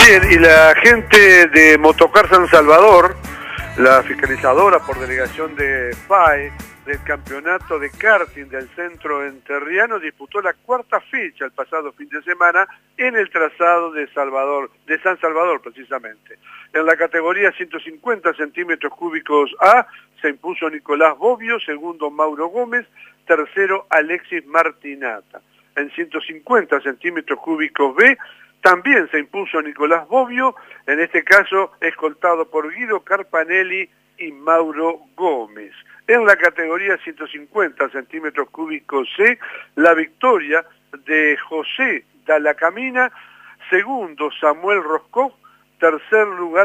Bien, y la gente de Motocar San Salvador, la fiscalizadora por delegación de FAE del campeonato de karting del centro enterriano, disputó la cuarta fecha el pasado fin de semana en el trazado de San Salvador precisamente. En la categoría 150 centímetros cúbicos A se impuso Nicolás Bobbio, segundo Mauro Gómez, tercero Alexis Martinata. En 150 centímetros cúbicos B también se impuso Nicolás Bobbio, en este caso escoltado por Guido Carpanelli y Mauro Gómez. En la categoría 150 centímetros cúbicos C, la victoria de José Dalacamina, segundo Samuel Roscoff, tercer lugar